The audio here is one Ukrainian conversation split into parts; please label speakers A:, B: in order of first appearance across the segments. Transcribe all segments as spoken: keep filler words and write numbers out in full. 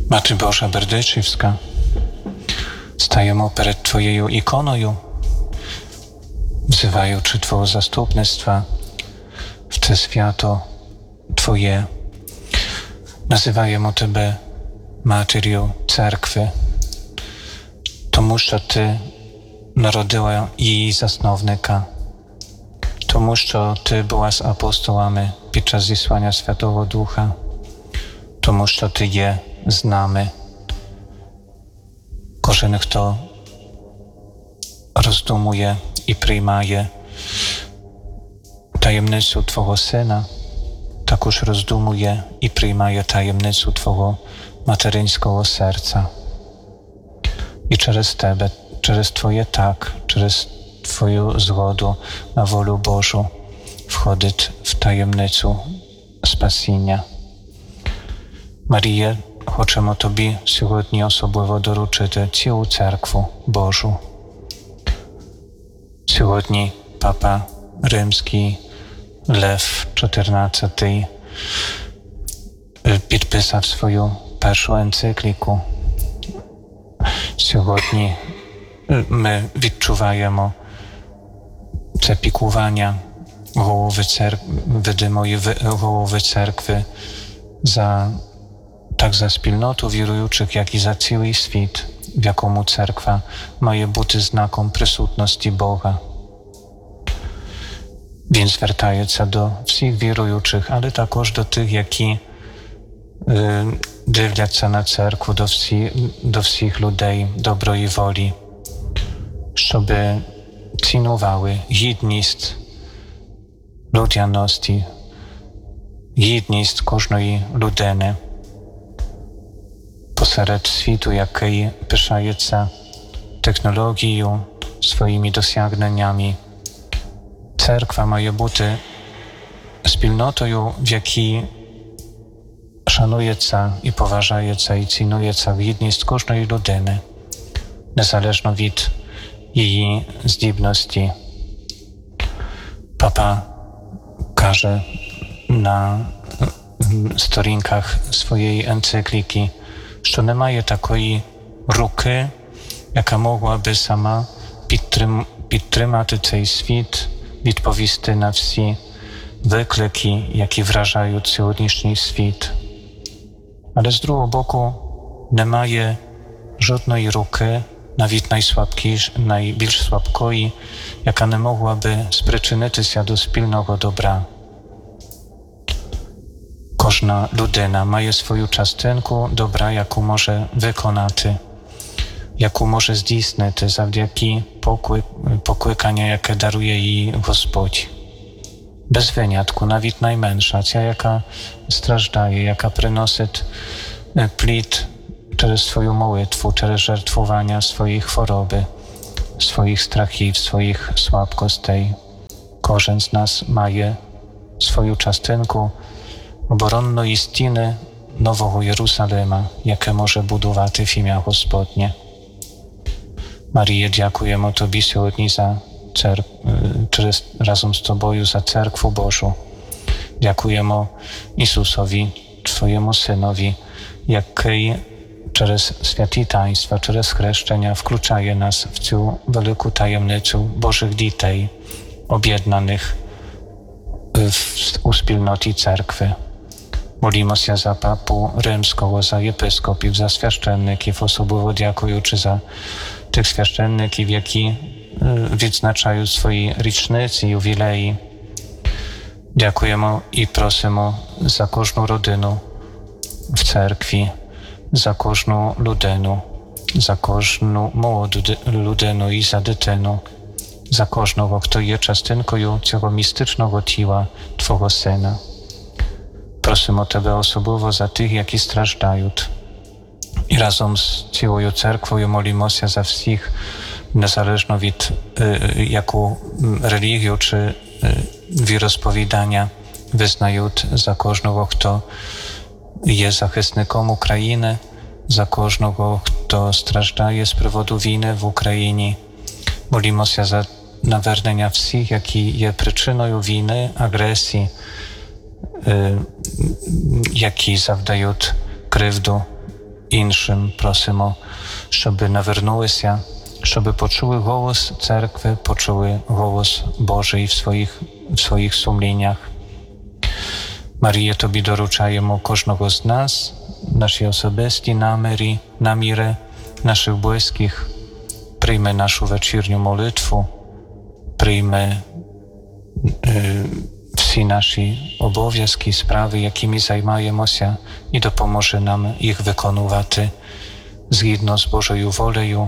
A: Mati Boża Berdyczівська, стаємо перед Твоєю іконою, wzywaючи Твого заступництва в це свято Твоє. Називаємо Тебе Матір'ю Церкви, тому що Ти народила її засновника, тому що Ty була з апостолами під час зіслання Святого Духа, тому що Ty є з нами. Кожен, хто роздумує і приймає таємницю Твого Сина, також роздумує і приймає таємницю Твого материнського серця. І через Тебе, через Твоє так, через Твою згоду на волю Божу входить в таємницю спасіння. Маріє, хочемо Тобі сьогодні особливо доручити цілу Церкву Божу. Сьогодні Папа Римський Лев чотирнадцятий підписав свою першу енцикліку. Сьогодні ми відчуваємо це піклування голови церкви, видимої голови Церкви за так за спільноту віруючих, як і за цілий світ, в якому Церква має бути знаком присутності Бога. Він звертається до всіх віруючих, але також до тих, які е, дивляться на Церкву, до, всі, до всіх людей доброї волі, щоб цінували гідність людяності, гідність кожної людини посеред світу, який пишається технологією, своїми досягненнями. Церква має бути спільнотою, в якій шанується і поважається і цінується гідність кожної людини, незалежно від її здібності. Папа каже на сторінках своєї енцикліки, що немає такої руки, яка могла би сама підтрим, підтримати цей світ, відповісти на всі виклики, які вражають сьогоднішній світ. Але з другого боку немає жодної руки, навіть найслабкіш, найбільш слабкої, яка не могла би спричинитися до спільного добра. Кожна людина має свою частинку добра, яку може виконати, яку може здійснити завдяки поклик, покликання, яке дарує їй Господь. Без wynятku, nawet najmniejsza, ta jaka strażdaje, jaka приносить плід через свою молитву, через жертвування своєї хвороби, своїх страхів, своїх слабкостей. Кожен з нас має свою частинку оборонної стіни Нового Єрусалима, яке може будувати в ім'я Господнє. Маріє, дякуємо Тобі сьогодні за церк... через разом з Тобою за Церкву Божу. Дякуємо Ісусові, Твоєму Synowi, який через святі таїнства, через хрещення включає нас в цю велику таємницю Божих дітей, об'єднаних w, u spilnoti Cerkwy. Molimo się za papu rzymskiego, za episkopów, za świaszczenników, osobowo dziękujący za tych świaszczenników, які відзначають свої річниці, ювілеї. Дякуємо і просимо за кожну родину в церкві, за кожну людину, за кожну молоду людину і за дитину, за кожного, хто є частинкою цього містичного тіла Твого Сина. Просимо Тебе особливо за тих, які страждають. І разом з цілою церквою молимося за всіх, незалежно від е, яку релігію чи е, віросповідання визнають, за кожного, хто є захисником України, за кожного, хто страждає з приводу війни в Україні. Молимося за навернення всіх, які є причиною війни, агресії, е, які завдають кривду іншим просимо, щоб навернулися, щоб почули голос церкви, почули голос Божий в своїх, в своїх сумліннях. Маріє, Тобі доручаємо кожного з нас, наші особисті наміри, наміри наших близьких. Прийми нашу вечірню молитву, прийми е, всі наші обов'язки, справи, якими займаємося, і допоможе нам їх виконувати згідно з Божою волею,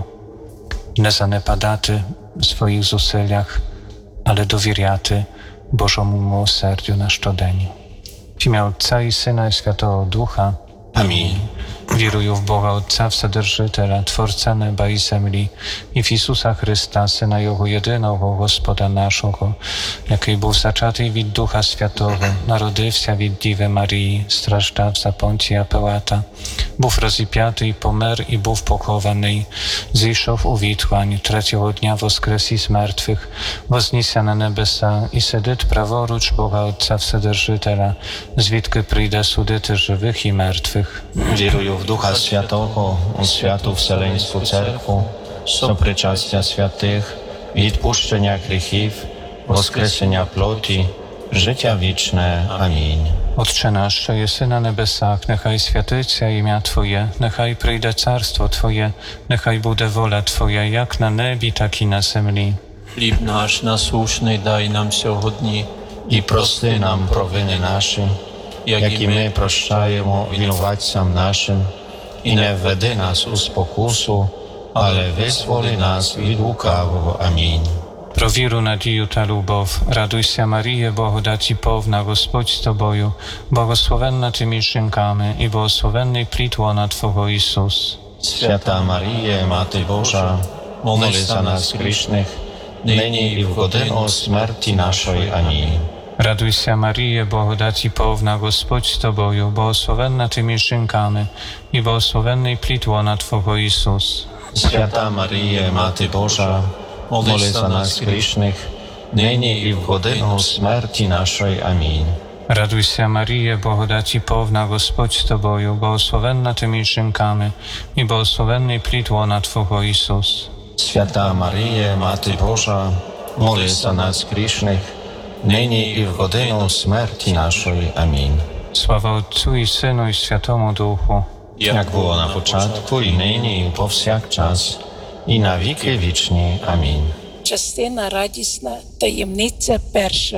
A: не занепадати в своїх зусиллях, але довіряти Божому милосердю на щодень. W imię Ojca i Syna i Świętego Ducha.
B: Amin.
A: Wieruję w Boga Ojca Wседержителя, Tworca nieba i ziemi, i w Jezusa Chrysta, Syna Jego jedynego, Gospoda naszego, який був зачатий від Духа Святого, народився від Діви Марії, страждав за Понтія Пилата, був розіп'ятий, помер і був похований, зійшов у відхвань, третього дня воскрес із мертвих, вознісся на небеса і сидить праворуч Бога Отця Вседержителя, звідки прийде судити живих і мертвих.
B: Wieruję w Ducha Świętego, w Świętą Wseleńską Cerkwu, soprzyczastia świętych, odpuszczenia grzechów, woskresenia ploti, życia wieczne. Amin.
A: Отче наш, що єси на небесах, нехай святиться ім'я Твоє, нехай прийде царство Твоє, нехай буде воля Твоя, як на небі, так і на землі.
C: Хліб наш насущний дай нам сьогодні,
B: I prosty nam prowiny nasze, jak i my proszczajemy winowajcom naszym, i nie wwedy nas u spokusu, ale wyzwoli nas від łukawego. Amin.
A: Про віру, надію та любов. Радуйся, Маріє, благодаті повна, Господь з тобою, благословенна ти між жінками, і благословенний плід лона Твого Ісус.
B: Święta Maryjo, Matko Boża, módl za nas grzesznych, nyní i w godzinę śmierci naszej. Amin.
A: Радуйся, Маріє, благодаті повна, Господь з тобою, благословенна ти між жінками, і благословенний плід лона Твого Ісус.
B: Święta Maryjo, Matko Boża, módl za nas grzesznych, nyní i w godzinę śmierci naszej. Amin.
A: Радуйся, Маріє, благодаті повна, Господь з тобою, благословенна ти між жінками, і благословенний плід лона Твого Ісус.
B: Święta Maryjo, Matko Boża, módl za nas grzesznych, nyní i w godzinę śmierci naszej. Amin.
A: Слава Отцю і Сину і Святому Духу.
B: Jak było na początku, i nyní, i powsякчас, і на віки вічні. Амінь.
D: Частина радісна, таємниця перша.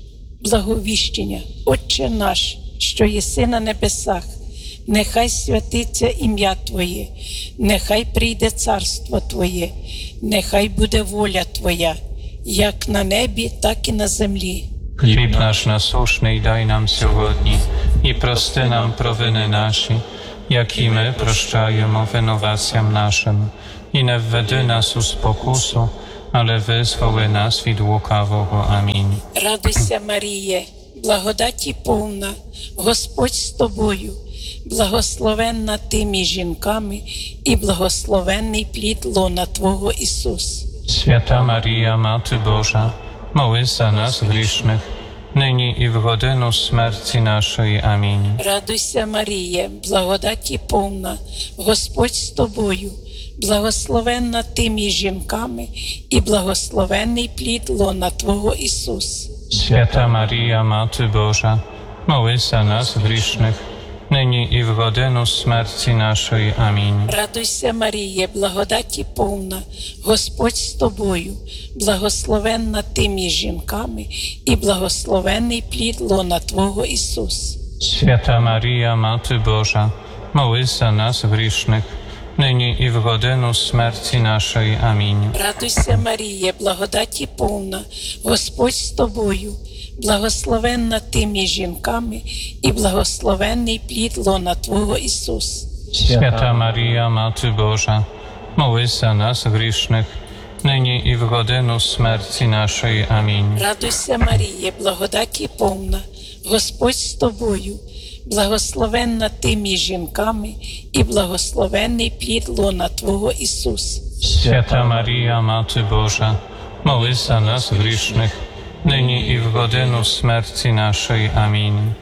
D: Благовіщення. Отче наш, що єси на небесах, нехай святиться ім'я Твоє, нехай прийде царство Твоє, нехай буде воля Твоя, як на небі, так і на землі.
A: Хліб наш насушний дай нам сьогодні, і прости нам провини наші, як і ми прощаємо винуватцям нашим. І не введи нас у спокусу, але визволи нас від лукавого. Амінь.
D: Радуйся, Маріє, благодаті повна, Господь з тобою, благословенна ти між жінками, і благословенний плід лона Твого Ісус.
A: Święta Maryja, Matko Boża, módl za nas grzesznych, nyní i w godzinę śmierci naszej. Amin.
D: Радуйся, Маріє, благодаті повна, Господь з тобою, благословенна ти між жінками, і благословенний плід лона Твого Ісус.
A: Święta Maryja, Matko Boża, módl za nas grzesznych, nyní i w godzinę śmierci naszej. Amin.
D: Радуйся, Маріє, благодаті повна, Господь з тобою, благословенна ти між жінками, і благословенний плід лона Твого Ісус.
A: Święta Maryja, Matko Boża, módl za nas grzesznych, nyní i w godzinę śmierci naszej. Amin.
D: Радуйся, Маріє, благодаті повна, Господь з тобою, благословенна ти між жінками, і благословенний плід лона Твого Ісус.
A: Święta Maryja, Matko Boża, módl za nas grzesznych, nyní i w godzinę śmierci naszej. Amin.
D: Радуйся, Маріє, благодаті повна, Господь з тобою, благословенна ти між жінками, і благословенний плід лона Твого Ісус.
A: Święta Maryja, Matko Boża, módl za nas grzesznych, nyní i w godzinę śmierci naszej. Amin.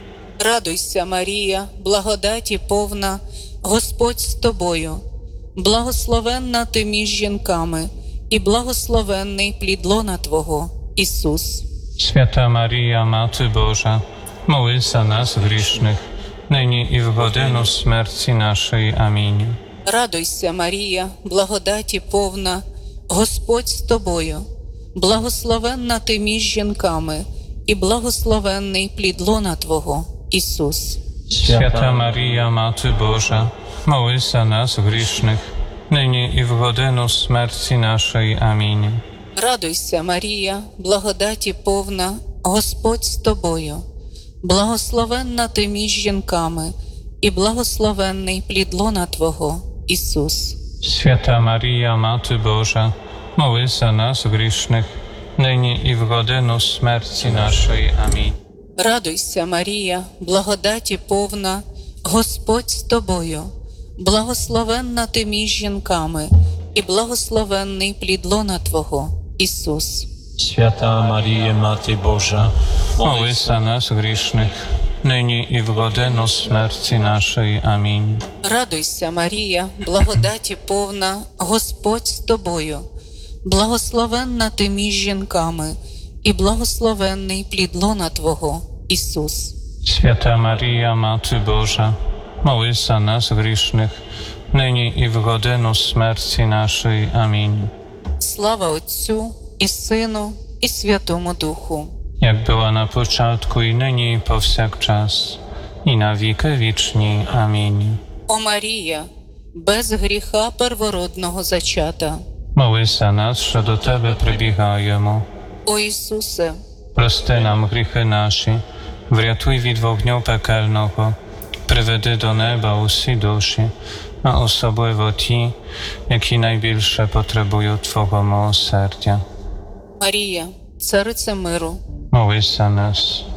E: Радуйся, Марія, благодаті повна, Господь з тобою. Благословенна ти між жінками, і благословенний плід лона Твого, Ісус.
A: Święta Maria, Matko Boża, módl za nas grzesznych, nyní i w godzinę śmierci naszej. Amen.
E: Радуйся, Марія, благодаті повна, Господь з тобою. Благословенна ти між жінками, і благословенний плід лона Твого, Ісус.
A: Święta Maria, Matko Boża, módl za nas grzesznych, nyní i w godzinę śmierci naszej. Amen.
E: Радуйся, Марія, благодаті повна, Господь з тобою. Благословенна ти між жінками, і благословенний плід лона Твого, Ісус.
A: Święta Maria, Matko Boża, módl za nas grzesznych, nyní i w godzinę śmierci naszej. Amen.
E: Радуйся, Марія, благодаті повна, Господь з тобою. Благословенна ти між жінками, і благословенний плід лона Твого, Ісус.
C: Święta Maryjo, Matko Boża,
A: Módl za nas grzesznych, nyní i w godzinę śmierci naszej. Amen.
E: Радуйся, Марія, благодаті повна, Господь з тобою. Благословенна ти між жінками, і благословенний плід лона Твого, Ісус.
A: Święta Maria, Matko Boża, módl za nas grzesznych, nyní i w godzinę śmierci naszej. Amen.
E: Слава Отцю і Сину, і Святому Духу.
A: Jak była na początku i nyní i powsякчас, i na wieki wieczni. Amen.
E: О Марія, без гріха первородного зачата.
A: Módl za nas, że do Tebe przybiegaємо.
E: О Ісусе,
A: Прости нам гріхи наші, врятуй від вогню пекельного, приведи до неба усі душі, a особливо ті, які найбільше потребують Твого милосердя.
E: Марія, Царице миру,
A: Módl za nas.